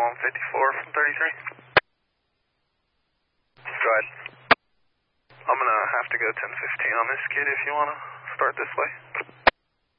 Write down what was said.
154 from 33. Go ahead. I'm going to have to go 1015 on this kid if you want to start this way.